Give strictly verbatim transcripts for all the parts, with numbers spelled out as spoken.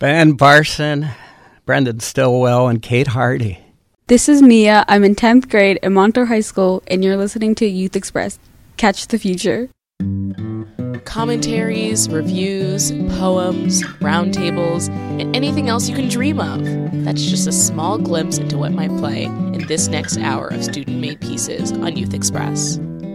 Ben Barson, Brendan Stillwell, and Kate Hardy. This is Mia. I'm in tenth grade at Montour High School, and you're listening to Youth Express. Catch the future. Commentaries, reviews, poems, roundtables, and anything else you can dream of. That's just a small glimpse into what might play in this next hour of student-made pieces on Youth Express.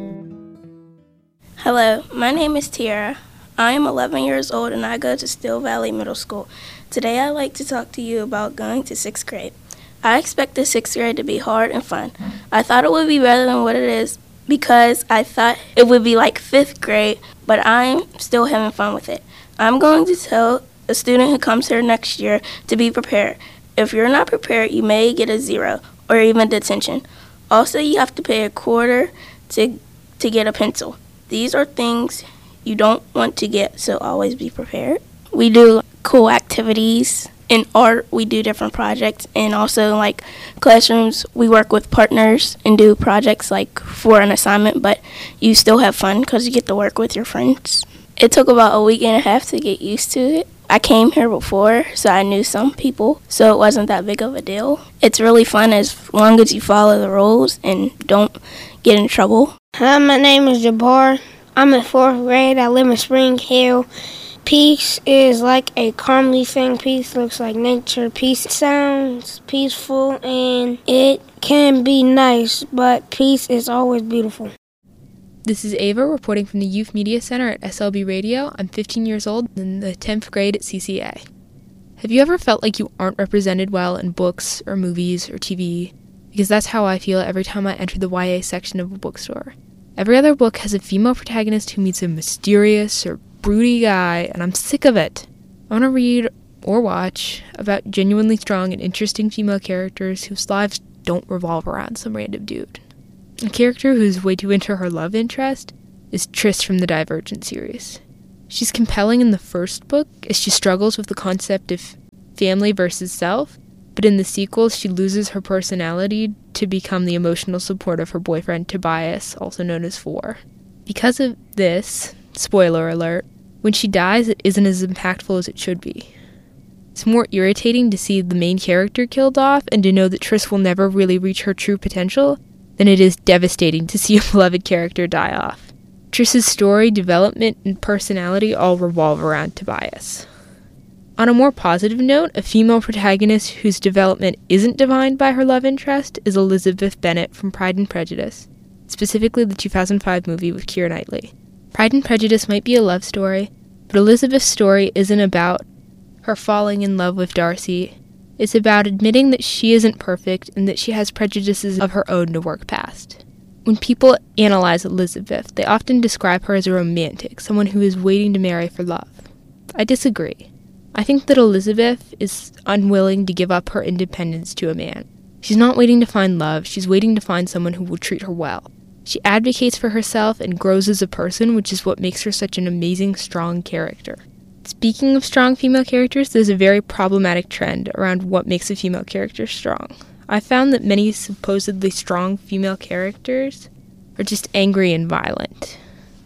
Hello, my name is Tiara. I am eleven years old and I go to Still Valley Middle School. Today I'd like to talk to you about going to sixth grade. I expected sixth grade to be hard and fun. I thought it would be better than what it is because I thought it would be like fifth grade, but I'm still having fun with it. I'm going to tell a student who comes here next year to be prepared. If you're not prepared, you may get a zero or even detention. Also, you have to pay a quarter to to get a pencil. These are things you don't want to get, so always be prepared. We do cool activities. In art, we do different projects, and also like classrooms, we work with partners and do projects like for an assignment, but you still have fun because you get to work with your friends. It took about a week and a half to get used to it. I came here before, so I knew some people, so it wasn't that big of a deal. It's really fun as long as you follow the rules and don't get in trouble. Hi, my name is Jabbar. I'm in fourth grade. I live in Spring Hill. Peace is like a calmly sang peace, looks like nature. Peace sounds peaceful and it can be nice, but peace is always beautiful. This is Ava reporting from the Youth Media Center at S L B Radio. I'm fifteen years old in the tenth grade at C C A. Have you ever felt like you aren't represented well in books or movies or T V? Because that's how I feel every time I enter the Y A section of a bookstore. Every other book has a female protagonist who meets a mysterious or broody guy, and I'm sick of it. I want to read or watch about genuinely strong and interesting female characters whose lives don't revolve around some random dude. A character who's way too into her love interest is Tris from the Divergent series. She's compelling in the first book as she struggles with the concept of family versus self, but in the sequels she loses her personality to become the emotional support of her boyfriend Tobias, also known as Four. Because of this, spoiler alert, when she dies it isn't as impactful as it should be. It's more irritating to see the main character killed off and to know that Tris will never really reach her true potential than it is devastating to see a beloved character die off. Tris's story, development, and personality all revolve around Tobias. On a more positive note, a female protagonist whose development isn't defined by her love interest is Elizabeth Bennet from Pride and Prejudice, specifically the two thousand five movie with Keira Knightley. Pride and Prejudice might be a love story, but Elizabeth's story isn't about her falling in love with Darcy. It's about admitting that she isn't perfect and that she has prejudices of her own to work past. When people analyze Elizabeth, they often describe her as a romantic, someone who is waiting to marry for love. I disagree. I think that Elizabeth is unwilling to give up her independence to a man. She's not waiting to find love, she's waiting to find someone who will treat her well. She advocates for herself and grows as a person, which is what makes her such an amazing, strong character. Speaking of strong female characters, there's a very problematic trend around what makes a female character strong. I found that many supposedly strong female characters are just angry and violent.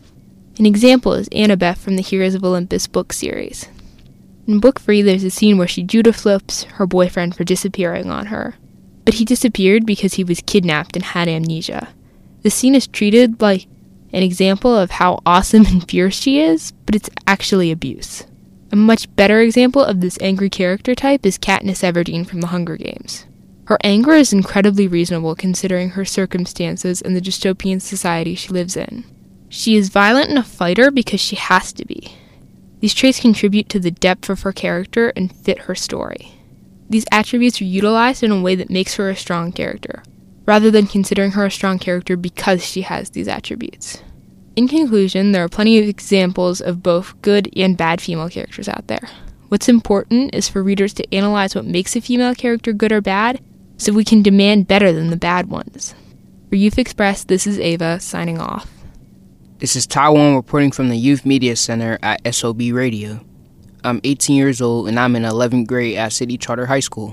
An example is Annabeth from the Heroes of Olympus book series. In book three, there's a scene where she Judah flips her boyfriend for disappearing on her. But he disappeared because he was kidnapped and had amnesia. The scene is treated like an example of how awesome and fierce she is, but it's actually abuse. A much better example of this angry character type is Katniss Everdeen from The Hunger Games. Her anger is incredibly reasonable considering her circumstances and the dystopian society she lives in. She is violent and a fighter because she has to be. These traits contribute to the depth of her character and fit her story. These attributes are utilized in a way that makes her a strong character, rather than considering her a strong character because she has these attributes. In conclusion, there are plenty of examples of both good and bad female characters out there. What's important is for readers to analyze what makes a female character good or bad, so we can demand better than the bad ones. For Youth Express, this is Ava, signing off. This is Taiwan reporting from the Youth Media Center at S O B Radio. I'm eighteen years old and I'm in eleventh grade at City Charter High School.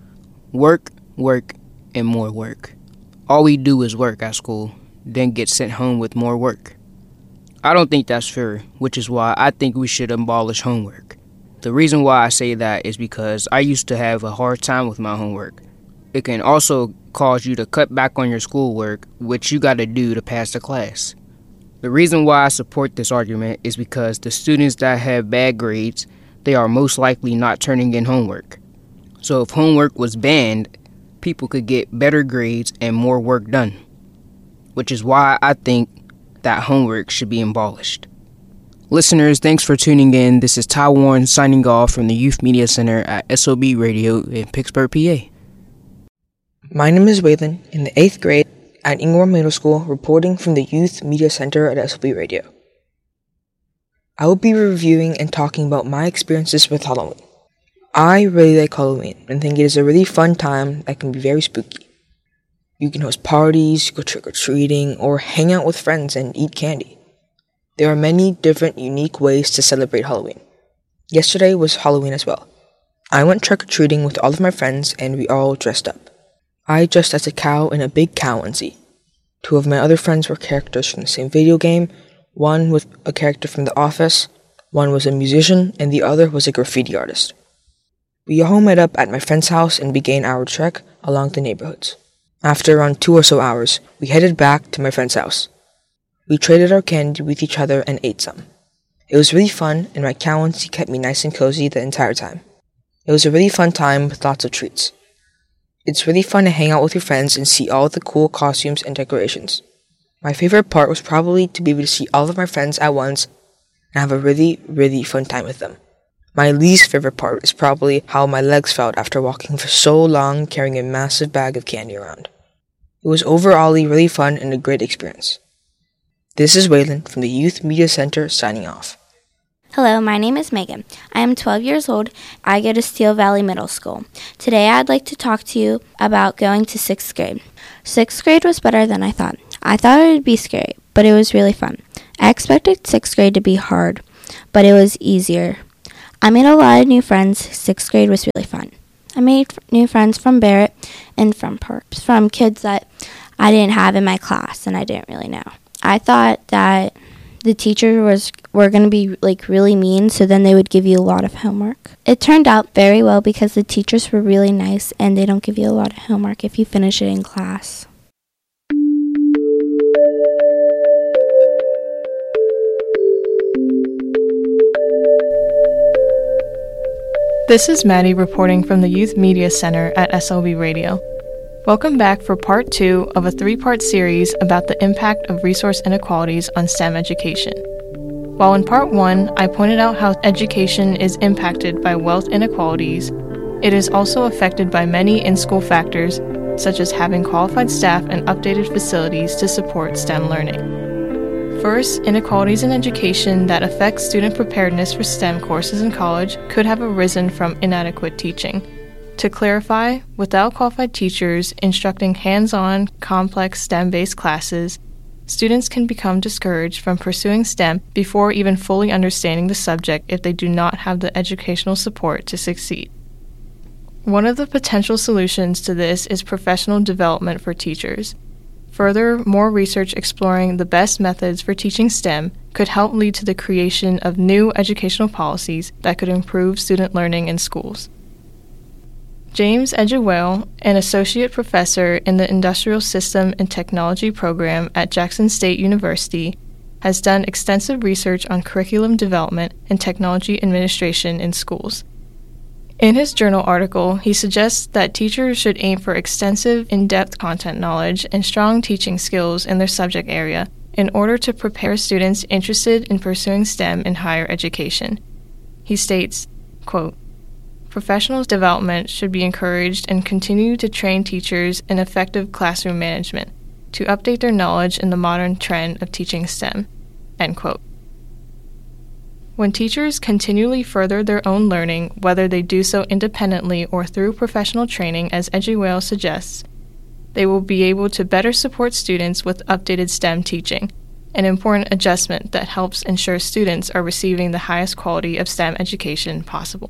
Work, work, and more work. All we do is work at school, then get sent home with more work. I don't think that's fair, which is why I think we should abolish homework. The reason why I say that is because I used to have a hard time with my homework. It can also cause you to cut back on your schoolwork, which you got to do to pass the class. The reason why I support this argument is because the students that have bad grades, they are most likely not turning in homework. So if homework was banned, people could get better grades and more work done, which is why I think that homework should be abolished. Listeners, thanks for tuning in. This is Ty Warren signing off from the Youth Media Center at S O B Radio in Pittsburgh, P A. My name is Waylon, in the eighth grade at Ingram Middle School, reporting from the Youth Media Center at S O B Radio. I will be reviewing and talking about my experiences with Halloween. I really like Halloween and think it is a really fun time that can be very spooky. You can host parties, go trick-or-treating, or hang out with friends and eat candy. There are many different unique ways to celebrate Halloween. Yesterday was Halloween as well. I went trick-or-treating with all of my friends and we all dressed up. I dressed as a cow in a big cow onesie. Two of my other friends were characters from the same video game, one was a character from The Office, one was a musician, and the other was a graffiti artist. We all met up at my friend's house and began our trek along the neighborhoods. After around two or so hours, we headed back to my friend's house. We traded our candy with each other and ate some. It was really fun, and my cow onesie kept me nice and cozy the entire time. It was a really fun time with lots of treats. It's really fun to hang out with your friends and see all the cool costumes and decorations. My favorite part was probably to be able to see all of my friends at once and have a really, really fun time with them. My least favorite part is probably how my legs felt after walking for so long carrying a massive bag of candy around. It was overall really fun and a great experience. This is Waylon from the Youth Media Center signing off. Hello, my name is Megan. I am twelve years old. I go to Steel Valley Middle School. Today I'd like to talk to you about going to sixth grade. Sixth grade was better than I thought. I thought it would be scary, but it was really fun. I expected sixth grade to be hard, but it was easier. I made a lot of new friends. Sixth grade was really fun. I made f- new friends from Barrett and from Perps, from kids that I didn't have in my class and I didn't really know. I thought that the teachers was were going to be like really mean, so then they would give you a lot of homework. It turned out very well because the teachers were really nice and they don't give you a lot of homework if you finish it in class. This is Maddie reporting from the Youth Media Center at S L B Radio. Welcome back for part two of a three-part series about the impact of resource inequalities on STEM education. While in part one, I pointed out how education is impacted by wealth inequalities, it is also affected by many in-school factors, such as having qualified staff and updated facilities to support STEM learning. First, inequalities in education that affect student preparedness for STEM courses in college could have arisen from inadequate teaching. To clarify, without qualified teachers instructing hands-on, complex STEM-based classes, students can become discouraged from pursuing STEM before even fully understanding the subject if they do not have the educational support to succeed. One of the potential solutions to this is professional development for teachers. Further, more research exploring the best methods for teaching STEM could help lead to the creation of new educational policies that could improve student learning in schools. James Edgewell, an associate professor in the Industrial System and Technology program at Jackson State University, has done extensive research on curriculum development and technology administration in schools. In his journal article, he suggests that teachers should aim for extensive, in-depth content knowledge and strong teaching skills in their subject area in order to prepare students interested in pursuing STEM in higher education. He states, quote, "Professional development should be encouraged and continue to train teachers in effective classroom management to update their knowledge in the modern trend of teaching STEM." End quote. When teachers continually further their own learning, whether they do so independently or through professional training, as Edgewell suggests, they will be able to better support students with updated STEM teaching, an important adjustment that helps ensure students are receiving the highest quality of STEM education possible.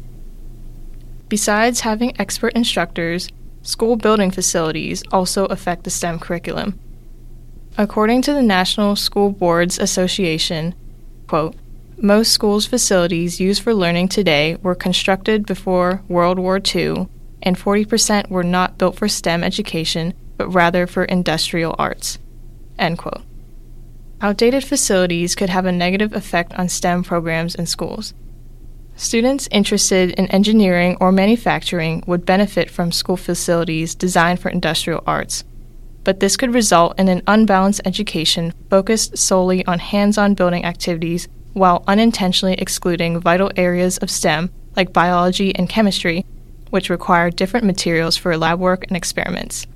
Besides having expert instructors, school building facilities also affect the STEM curriculum. According to the National School Boards Association, quote, Most schools' facilities used for learning today were constructed before World War Two, and forty percent were not built for STEM education, but rather for industrial arts." End quote. Outdated facilities could have a negative effect on STEM programs in schools. Students interested in engineering or manufacturing would benefit from school facilities designed for industrial arts, but this could result in an unbalanced education focused solely on hands-on building activities while unintentionally excluding vital areas of STEM like biology and chemistry, which require different materials for lab work and experiments.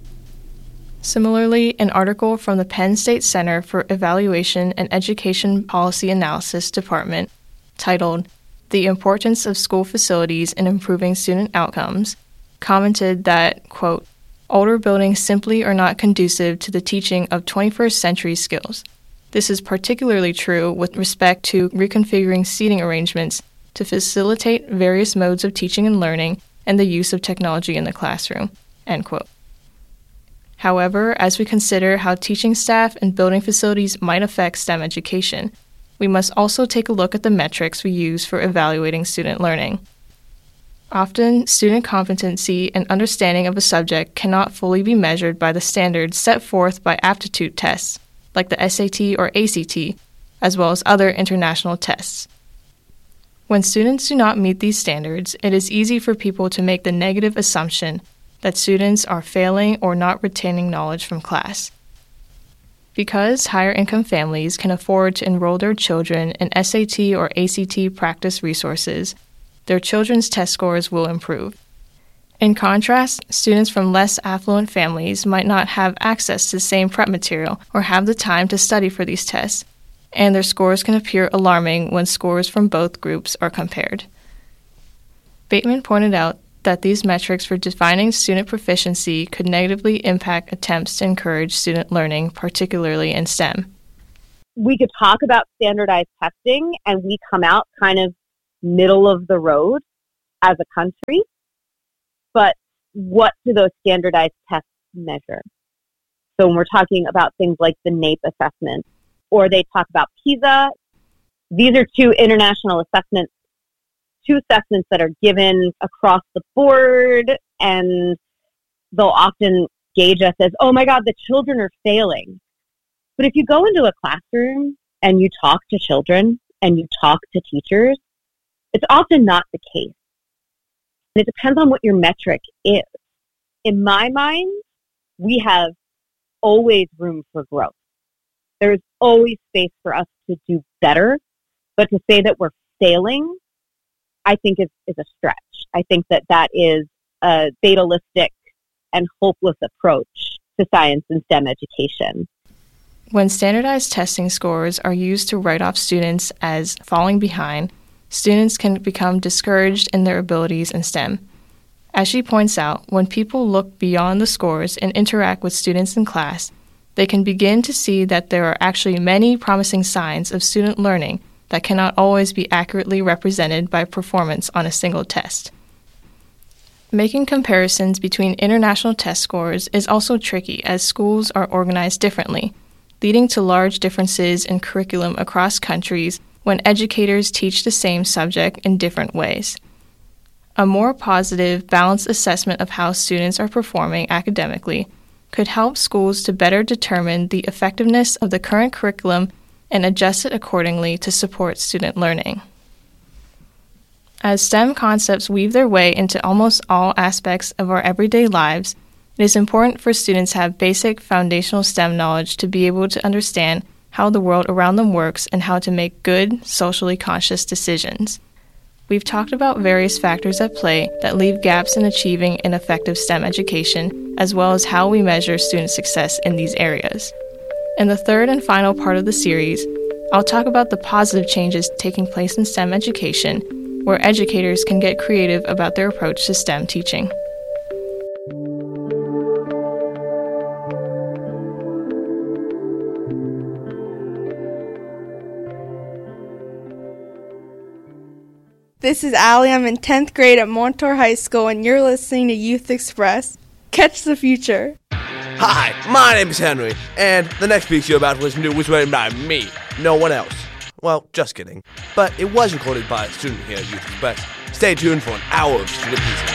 Similarly, an article from the Penn State Center for Evaluation and Education Policy Analysis Department titled "The Importance of School Facilities in Improving Student Outcomes" commented that, quote, "older buildings simply are not conducive to the teaching of twenty-first century skills. This is particularly true with respect to reconfiguring seating arrangements to facilitate various modes of teaching and learning and the use of technology in the classroom." End quote. However, as we consider how teaching staff and building facilities might affect STEM education, we must also take a look at the metrics we use for evaluating student learning. Often, student competency and understanding of a subject cannot fully be measured by the standards set forth by aptitude tests, like the S A T or A C T, as well as other international tests. When students do not meet these standards, it is easy for people to make the negative assumption that students are failing or not retaining knowledge from class. Because higher-income families can afford to enroll their children in S A T or A C T practice resources, their children's test scores will improve. In contrast, students from less affluent families might not have access to the same prep material or have the time to study for these tests, and their scores can appear alarming when scores from both groups are compared. Bateman pointed out that these metrics for defining student proficiency could negatively impact attempts to encourage student learning, particularly in STEM. We could talk about standardized testing, and we come out kind of middle of the road as a country, but what do those standardized tests measure? So when we're talking about things like the NAEP assessment, or they talk about PISA, these are two international assessments two assessments that are given across the board, and they'll often gauge us as, oh my God, the children are failing. But if you go into a classroom and you talk to children and you talk to teachers, it's often not the case. And it depends on what your metric is. In my mind, we have always room for growth. There's always space for us to do better, but to say that we're failing, I think is, is a stretch. I think that that is a fatalistic and hopeless approach to science and STEM education. When standardized testing scores are used to write off students as falling behind, students can become discouraged in their abilities in STEM. As she points out, when people look beyond the scores and interact with students in class, they can begin to see that there are actually many promising signs of student learning that cannot always be accurately represented by performance on a single test. Making comparisons between international test scores is also tricky as schools are organized differently, leading to large differences in curriculum across countries when educators teach the same subject in different ways. A more positive, balanced assessment of how students are performing academically could help schools to better determine the effectiveness of the current curriculum and adjust it accordingly to support student learning. As STEM concepts weave their way into almost all aspects of our everyday lives, it is important for students to have basic foundational STEM knowledge to be able to understand how the world around them works and how to make good, socially conscious decisions. We've talked about various factors at play that leave gaps in achieving an effective STEM education, as well as how we measure student success in these areas. In the third and final part of the series, I'll talk about the positive changes taking place in STEM education, where educators can get creative about their approach to STEM teaching. This is Allie. I'm in tenth grade at Montour High School, and you're listening to Youth Express. Catch the future. Hi, my name is Henry, and the next piece you're about to listen to was written by me, no one else. Well, just kidding. But it was recorded by a student here at Youth Express. Stay tuned for an hour of student pieces.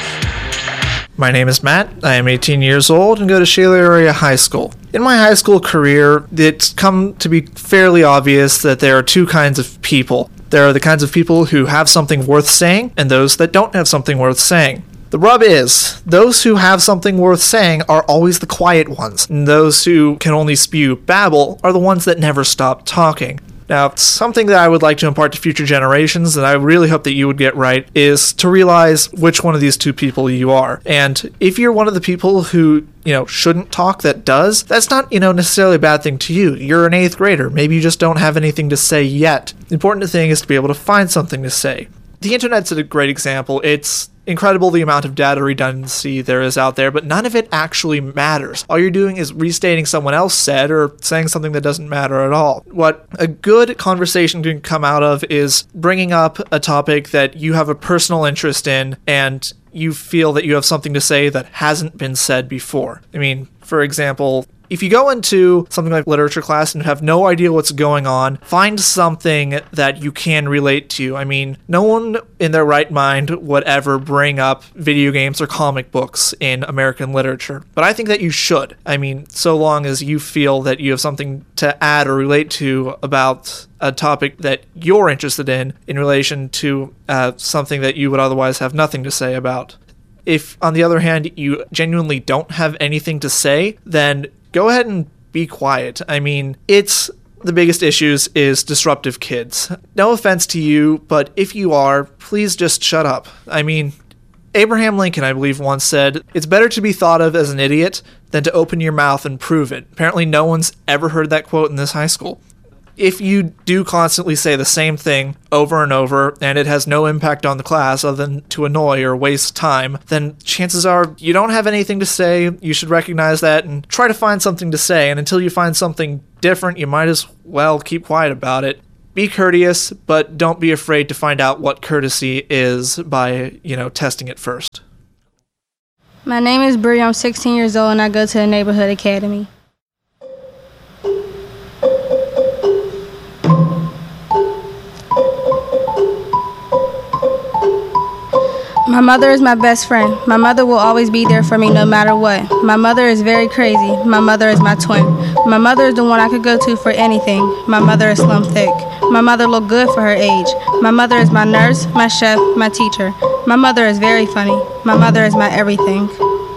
My name is Matt, I am eighteen years old and go to Shaler Area High School. In my high school career, it's come to be fairly obvious that there are two kinds of people. There are the kinds of people who have something worth saying, and those that don't have something worth saying. The rub is, those who have something worth saying are always the quiet ones, and those who can only spew babble are the ones that never stop talking. Now, something that I would like to impart to future generations that I really hope that you would get right is to realize which one of these two people you are. And if you're one of the people who, you know, shouldn't talk that does, that's not, you know, necessarily a bad thing to you. You're an eighth grader. Maybe you just don't have anything to say yet. The important thing is to be able to find something to say. The internet's a great example. It's incredible the amount of data redundancy there is out there, but none of it actually matters. All you're doing is restating someone else said or saying something that doesn't matter at all. What a good conversation can come out of is bringing up a topic that you have a personal interest in and you feel that you have something to say that hasn't been said before. I mean, for example, if you go into something like literature class and have no idea what's going on, find something that you can relate to. I mean, no one in their right mind would ever bring up video games or comic books in American literature. But I think that you should. I mean, so long as you feel that you have something to add or relate to about a topic that you're interested in in relation to uh, something that you would otherwise have nothing to say about. If, on the other hand, you genuinely don't have anything to say, then go ahead and be quiet. I mean, it's the biggest issues is disruptive kids. No offense to you, but if you are, please just shut up. I mean, Abraham Lincoln, I believe, once said, "It's better to be thought of as an idiot than to open your mouth and prove it." Apparently no one's ever heard that quote in this high school. If you do constantly say the same thing over and over, and it has no impact on the class other than to annoy or waste time, then chances are you don't have anything to say. You should recognize that and try to find something to say, and until you find something different, you might as well keep quiet about it. Be courteous, but don't be afraid to find out what courtesy is by, you know, testing it first. My name is Bree. I'm sixteen years old, and I go to the Neighborhood Academy. My mother is my best friend. My mother will always be there for me no matter what. My mother is very crazy. My mother is my twin. My mother is the one I could go to for anything. My mother is slim thick. My mother look good for her age. My mother is my nurse, my chef, my teacher. My mother is very funny. My mother is my everything.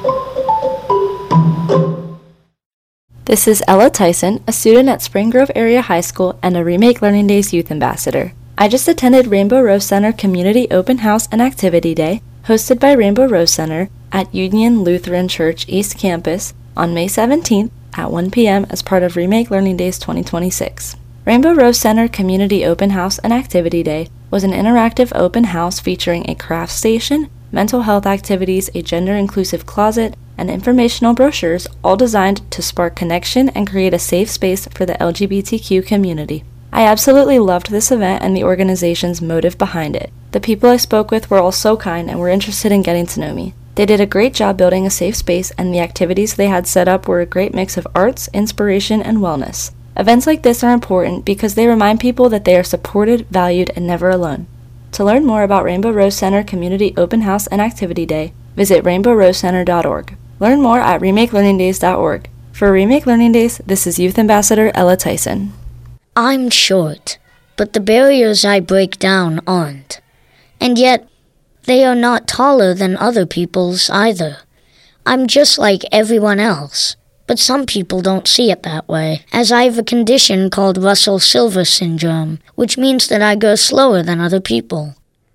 This is Ella Tyson, a student at Spring Grove Area High School and a Remake Learning Days Youth Ambassador. I just attended Rainbow Rose Center Community Open House and Activity Day, hosted by Rainbow Rose Center at Union Lutheran Church East Campus on May seventeenth at one p.m. as part of Remake Learning Days twenty twenty-six. Rainbow Rose Center Community Open House and Activity Day was an interactive open house featuring a craft station, mental health activities, a gender-inclusive closet, and informational brochures, all designed to spark connection and create a safe space for the L G B T Q community. I absolutely loved this event and the organization's motive behind it. The people I spoke with were all so kind and were interested in getting to know me. They did a great job building a safe space, and the activities they had set up were a great mix of arts, inspiration, and wellness. Events like this are important because they remind people that they are supported, valued, and never alone. To learn more about Rainbow Rose Center Community Open House and Activity Day, visit rainbow rose center dot org. Learn more at remake learning days dot org. For Remake Learning Days, this is Youth Ambassador Ella Tyson. I'm short, but the barriers I break down aren't. And yet, they are not taller than other people's either. I'm just like everyone else, but some people don't see it that way, as I have a condition called Russell-Silver syndrome, which means that I go slower than other people.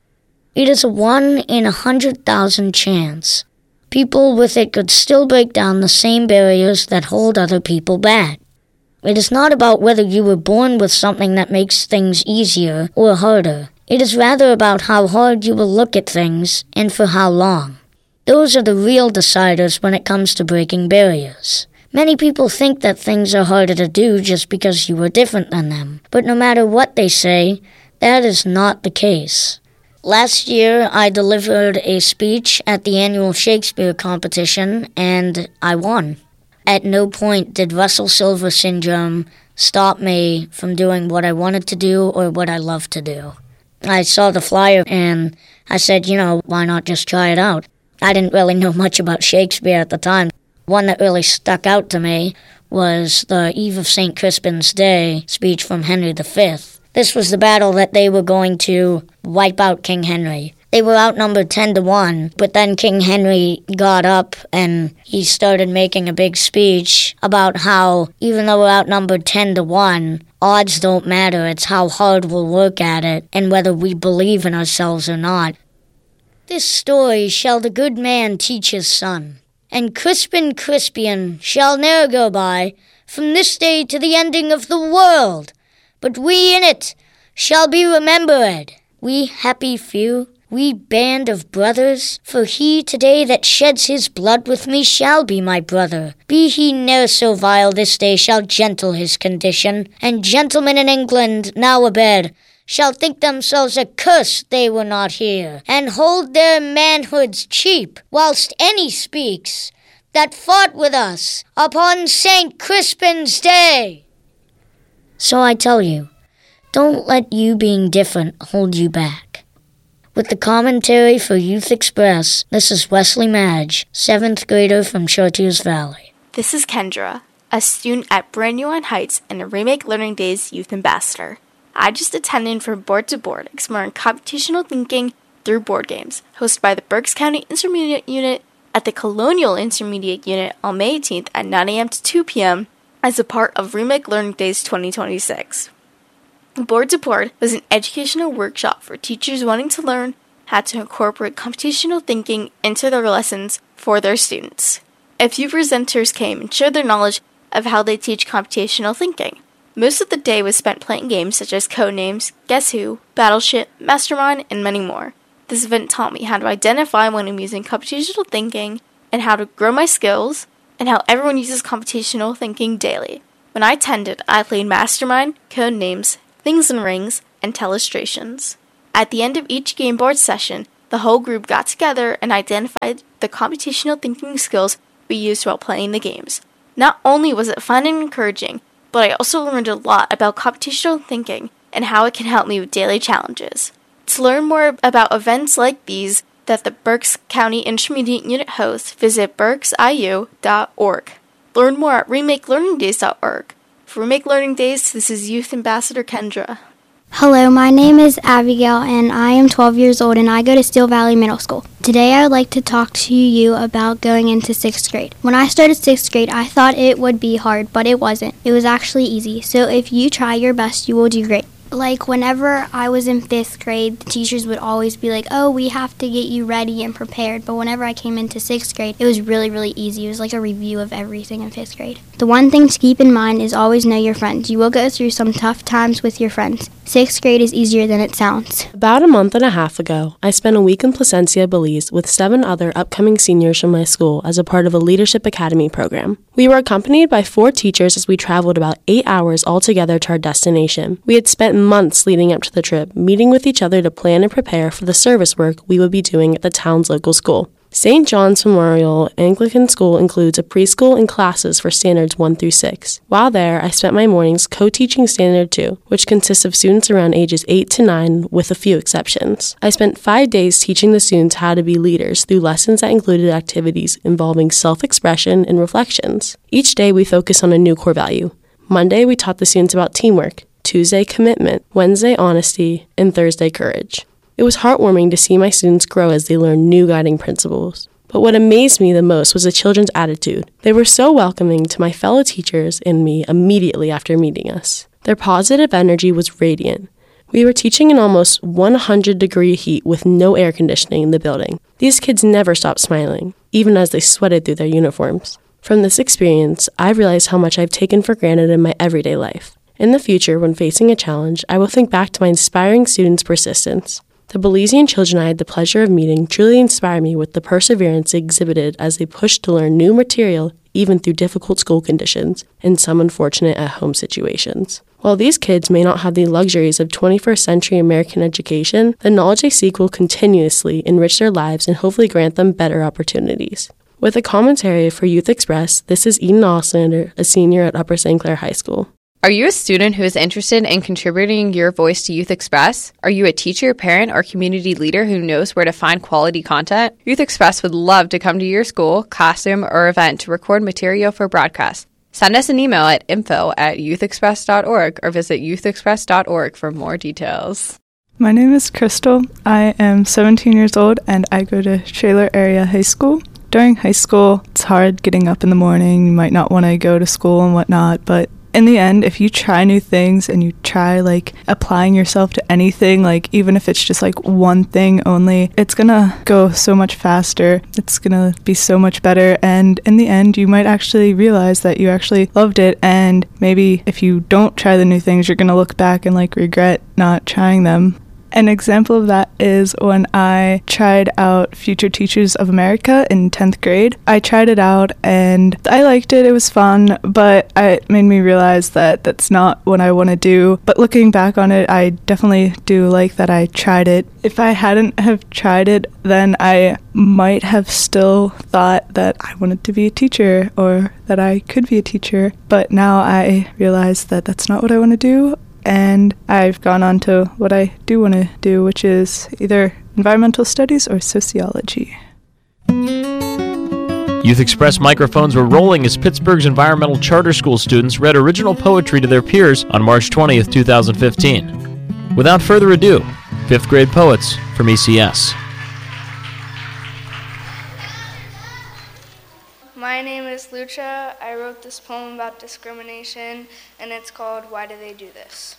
It is a one in a hundred thousand chance. People with it could still break down the same barriers that hold other people back. It is not about whether you were born with something that makes things easier or harder. It is rather about how hard you will look at things and for how long. Those are the real deciders when it comes to breaking barriers. Many people think that things are harder to do just because you are different than them. But no matter what they say, that is not the case. Last year, I delivered a speech at the annual Shakespeare competition, and I won. At no point did Russell-Silver syndrome stop me from doing what I wanted to do or what I love to do. I saw the flyer and I said, you know, why not just try it out? I didn't really know much about Shakespeare at the time. One that really stuck out to me was the Eve of Saint Crispin's Day speech from Henry the Fifth. This was the battle that they were going to wipe out King Henry. They were outnumbered ten to one, but then King Henry got up and he started making a big speech about how, even though we're outnumbered ten to one, odds don't matter. It's how hard we'll work at it and whether we believe in ourselves or not. This story shall the good man teach his son, and Crispin Crispian shall ne'er go by from this day to the ending of the world. But we in it shall be remembered, we happy few, we band of brothers, for he today that sheds his blood with me shall be my brother. Be he ne'er so vile, this day shall gentle his condition, and gentlemen in England now abed shall think themselves accursed they were not here, and hold their manhoods cheap, whilst any speaks that fought with us upon Saint Crispin's Day. So I tell you, don't let you being different hold you back. With the commentary for Youth Express, this is Wesley Madge, seventh grader from Chartiers Valley. This is Kendra, a student at Brandywine Heights and a Remake Learning Days Youth Ambassador. I just attended from Board to Board, exploring computational thinking through board games, hosted by the Berks County Intermediate Unit at the Colonial Intermediate Unit on May eighteenth at nine a.m. to two p.m. as a part of Remake Learning Days twenty twenty-six. Board to Board was an educational workshop for teachers wanting to learn how to incorporate computational thinking into their lessons for their students. A few presenters came and shared their knowledge of how they teach computational thinking. Most of the day was spent playing games such as Codenames, Guess Who, Battleship, Mastermind, and many more. This event taught me how to identify when I'm using computational thinking and how to grow my skills, and how everyone uses computational thinking daily. When I attended, I played Mastermind, Codenames, Things and Rings, and Telestrations. At the end of each game board session, the whole group got together and identified the computational thinking skills we used while playing the games. Not only was it fun and encouraging, but I also learned a lot about computational thinking and how it can help me with daily challenges. To learn more about events like these that the Berks County Intermediate Unit hosts, visit berks I U dot org. Learn more at remake learning days dot org. For Remake Learning Days, this is Youth Ambassador Kendra. Hello, my name is Abigail, and I am twelve years old, and I go to Steel Valley Middle School. Today, I would like to talk to you about going into sixth grade. When I started sixth grade, I thought it would be hard, but it wasn't. It was actually easy, so if you try your best, you will do great. Like, whenever I was in fifth grade, the teachers would always be like, oh, we have to get you ready and prepared. But whenever I came into sixth grade, it was really, really easy. It was like a review of everything in fifth grade. The one thing to keep in mind is always know your friends. You will go through some tough times with your friends. Sixth grade is easier than it sounds. About a month and a half ago, I spent a week in Placencia, Belize with seven other upcoming seniors from my school as a part of a Leadership Academy program. We were accompanied by four teachers as we traveled about eight hours altogether to our destination. We had spent months leading up to the trip, meeting with each other to plan and prepare for the service work we would be doing at the town's local school. Saint John's Memorial Anglican School includes a preschool and classes for standards one through six. While there, I spent my mornings co-teaching Standard two, which consists of students around ages eight to nine with a few exceptions. I spent five days teaching the students how to be leaders through lessons that included activities involving self-expression and reflections. Each day we focused on a new core value. Monday, we taught the students about teamwork. Tuesday, commitment. Wednesday, honesty. And Thursday, courage. It was heartwarming to see my students grow as they learned new guiding principles. But what amazed me the most was the children's attitude. They were so welcoming to my fellow teachers and me immediately after meeting us. Their positive energy was radiant. We were teaching in almost one hundred degree heat with no air conditioning in the building. These kids never stopped smiling, even as they sweated through their uniforms. From this experience, I realized how much I've taken for granted in my everyday life. In the future, when facing a challenge, I will think back to my inspiring students' persistence. The Belizean children I had the pleasure of meeting truly inspire me with the perseverance they exhibited as they pushed to learn new material even through difficult school conditions and some unfortunate at-home situations. While these kids may not have the luxuries of twenty-first century American education, the knowledge they seek will continuously enrich their lives and hopefully grant them better opportunities. With a commentary for Youth Express, this is Eden Auslander, a senior at Upper Saint Clair High School. Are you a student who is interested in contributing your voice to Youth Express? Are you a teacher, parent, or community leader who knows where to find quality content? Youth Express would love to come to your school, classroom, or event to record material for broadcast. Send us an email at info at youthexpress dot org or visit youthexpress dot org for more details. My name is Crystal. I am seventeen years old and I go to Shaler Area High School. During high school, it's hard getting up in the morning. You might not want to go to school and whatnot, but in the end, if you try new things and you try like applying yourself to anything, like even if it's just like one thing only, it's gonna go so much faster. It's gonna be so much better. And in the end, you might actually realize that you actually loved it. And maybe if you don't try the new things, you're gonna look back and like regret not trying them. An example of that is when I tried out Future Teachers of America in tenth grade. I tried it out and I liked it. It was fun, but it made me realize that that's not what I want to do. But looking back on it, I definitely do like that I tried it. If I hadn't have tried it, then I might have still thought that I wanted to be a teacher or that I could be a teacher. But now I realize that that's not what I want to do. And I've gone on to what I do want to do, which is either environmental studies or sociology. Youth Express microphones were rolling as Pittsburgh's environmental charter school students read original poetry to their peers on March twentieth, twenty fifteen. Without further ado, fifth grade poets from E C S. My name is Lucha. I wrote this poem about discrimination, and it's called Why Do They Do This?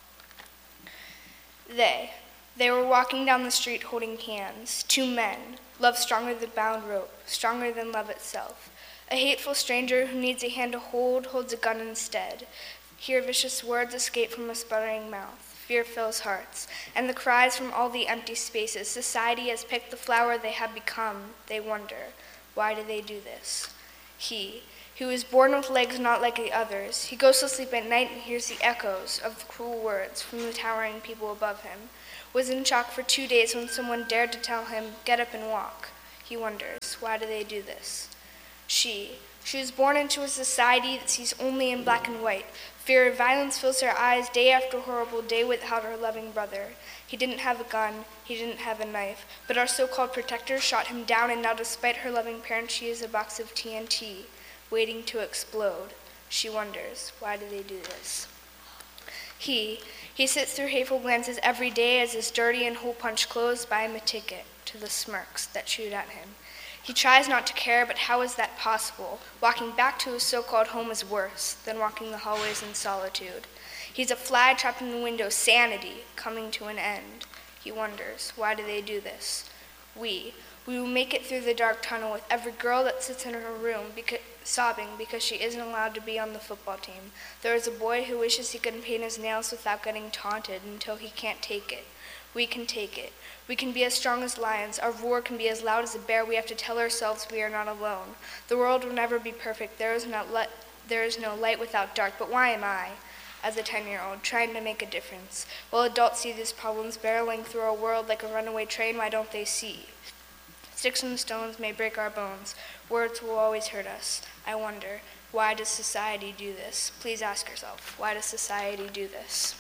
They. They were walking down the street holding hands. Two men. Love stronger than bound rope, stronger than love itself. A hateful stranger who needs a hand to hold holds a gun instead. Hear vicious words escape from a sputtering mouth. Fear fills hearts, and the cries from all the empty spaces. Society has picked the flower they have become. They wonder, why do they do this? He, who is born with legs not like the others, he goes to sleep at night and hears the echoes of the cruel words from the towering people above him, was in shock for two days when someone dared to tell him, get up and walk. He wonders, why do they do this? She, she was born into a society that sees only in black and white. Fear of violence fills her eyes day after horrible day without her loving brother. He didn't have a gun, he didn't have a knife, but our so-called protectors shot him down, and now despite her loving parents, she is a box of T N T, waiting to explode. She wonders, why do they do this? He, he sits through hateful glances every day as his dirty and hole-punched clothes buy him a ticket to the smirks that shoot at him. He tries not to care, but how is that possible? Walking back to his so-called home is worse than walking the hallways in solitude. He's a fly trapped in the window, sanity coming to an end. He wonders, why do they do this? We, we will make it through the dark tunnel with every girl that sits in her room because, sobbing because she isn't allowed to be on the football team. There is a boy who wishes he could paint his nails without getting taunted until he can't take it. We can take it. We can be as strong as lions. Our roar can be as loud as a bear. We have to tell ourselves we are not alone. The world will never be perfect. There is not le- there is no light without dark. But why am I, as a ten-year-old, trying to make a difference? While adults see these problems barreling through our world like a runaway train, why don't they see? Sticks and stones may break our bones. Words will always hurt us. I wonder, why does society do this? Please ask yourself, why does society do this?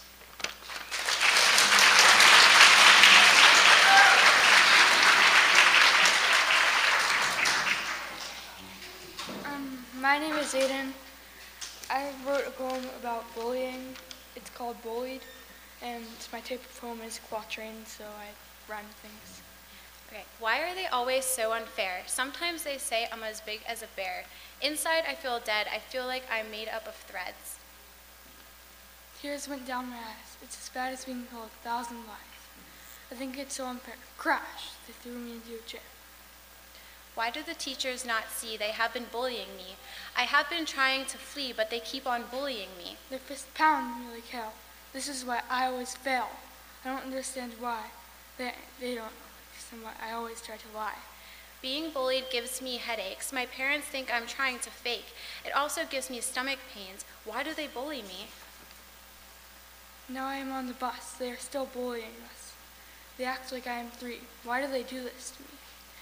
Um, my name is Aiden. I wrote a poem about bullying. It's called Bullied, and my type of poem is quatrain, so I rhyme things. Okay, why are they always so unfair? Sometimes they say I'm as big as a bear. Inside I feel dead. I feel like I'm made up of threads. Tears went down my eyes. It's as bad as being told a thousand lies. I think it's so unfair. Crash! They threw me into a chair. Why do the teachers not see they have been bullying me? I have been trying to flee, but they keep on bullying me. Their fists pound me like hell. This is why I always fail. I don't understand why. They, they don't understand why I always try to lie. Being bullied gives me headaches. My parents think I'm trying to fake. It also gives me stomach pains. Why do they bully me? Now I am on the bus. They are still bullying us. They act like I am three. Why do they do this to me?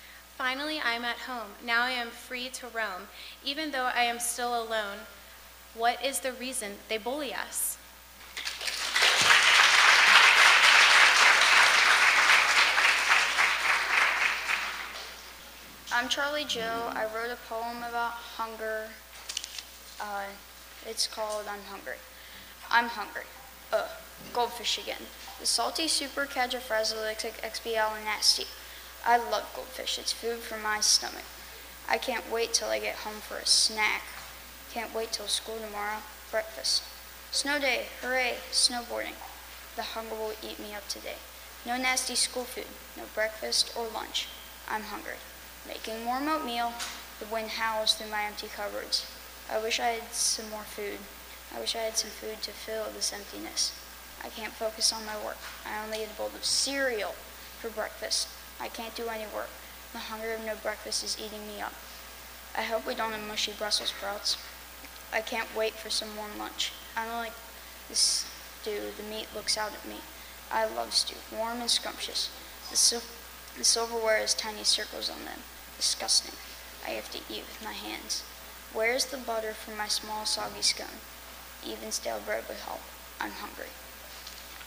Finally, I am at home. Now I am free to roam. Even though I am still alone, What is the reason they bully us? I'm Charlie Joe. I wrote a poem about hunger. Uh, it's called I'm Hungry. I'm hungry. Ugh, goldfish again. The salty super califragilistic nasty. I love goldfish. It's food for my stomach. I can't wait till I get home for a snack. Can't wait till school tomorrow. Breakfast. Snow day. Hooray. Snowboarding. The hunger will eat me up today. No nasty school food. No breakfast or lunch. I'm hungry. Making more oatmeal. The wind howls through my empty cupboards. I wish I had some more food. I wish I had some food to fill this emptiness. I can't focus on my work. I only eat a bowl of cereal for breakfast. I can't do any work. The hunger of no breakfast is eating me up. I hope we don't have mushy Brussels sprouts. I can't wait for some warm lunch. I don't like this stew. The meat looks out at me. I love stew. Warm and scrumptious. The, sil- the silverware has tiny circles on them. Disgusting. I have to eat with my hands. Where's the butter for my small soggy scone? Even stale bread would help. I'm hungry.